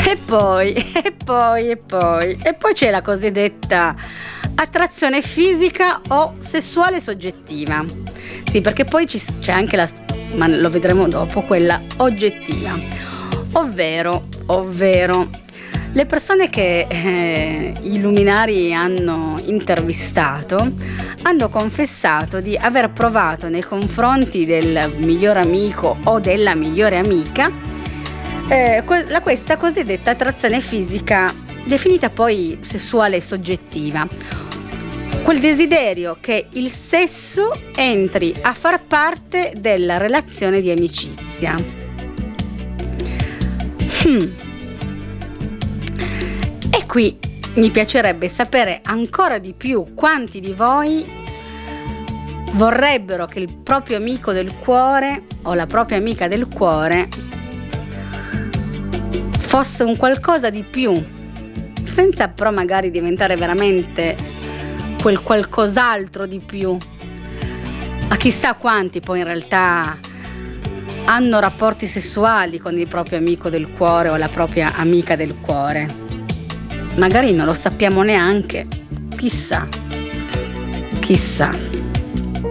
E poi c'è la cosiddetta attrazione fisica o sessuale soggettiva. Sì, perché poi c'è anche ma lo vedremo dopo, quella oggettiva. Ovvero le persone che i luminari hanno intervistato hanno confessato di aver provato nei confronti del miglior amico o della migliore amica questa cosiddetta attrazione fisica, definita poi sessuale soggettiva. Quel desiderio che il sesso entri a far parte della relazione di amicizia. E qui mi piacerebbe sapere ancora di più quanti di voi vorrebbero che il proprio amico del cuore o la propria amica del cuore fosse un qualcosa di più, senza però magari diventare veramente quel qualcos'altro di più. Ma chissà quanti poi in realtà hanno rapporti sessuali con il proprio amico del cuore o la propria amica del cuore. Magari non lo sappiamo neanche. Chissà.